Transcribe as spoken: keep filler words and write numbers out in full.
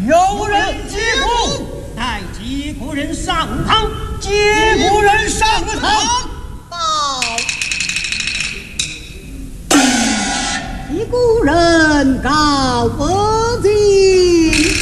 有人击鼓， 待击鼓人上堂， 击鼓人上堂。 报，击鼓人告我。